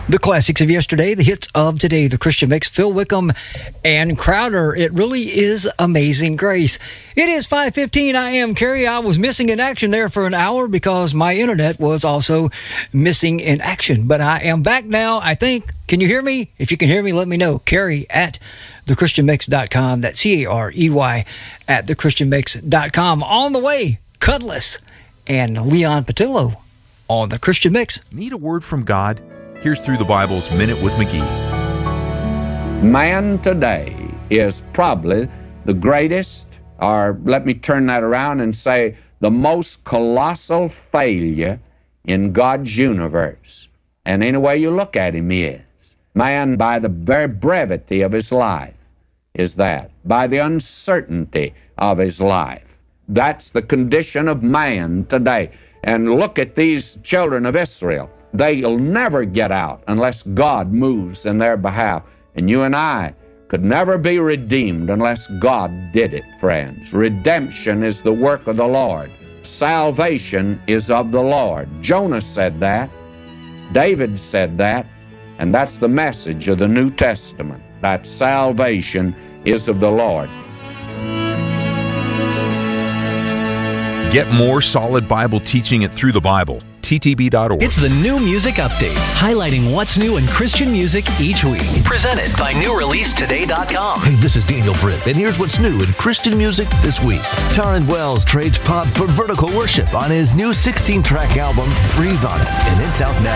The classics of yesterday, the hits of today, the Christian Mix, Phil Wickham and Crowder. It really is Amazing Grace. It is 5:15. I am Kerry. I was missing in action there for an hour because my internet was also missing in action. But I am back now, I think. Can you hear me? If you can hear me, let me know. Kerry at thechristianmix.com. That's Carey at thechristianmix.com. On the way, Cudless and Leon Patillo on the Christian Mix. Need a word from God? Here's Through the Bible's Minute with McGee. Man today is probably the greatest, or let me turn that around and say the most colossal failure in God's universe. And any way you look at him, he is. Man, by the very brevity of his life, is that. By the uncertainty of his life. That's the condition of man today. And look at these children of Israel. They'll never get out unless God moves in their behalf. And you and I could never be redeemed unless God did it, friends. Redemption is the work of the Lord. Salvation is of the Lord. Jonah said that. David said that. And that's the message of the New Testament, that salvation is of the Lord. Get more solid Bible teaching at Through the Bible. ttb.org. It's the New Music Update, highlighting what's new in Christian music each week. Presented by NewReleaseToday.com. Hey, this is Daniel Britt, and here's what's new in Christian music this week. Taryn Wells trades pop for vertical worship on his new 16-track album, Breathe On It, and it's out now.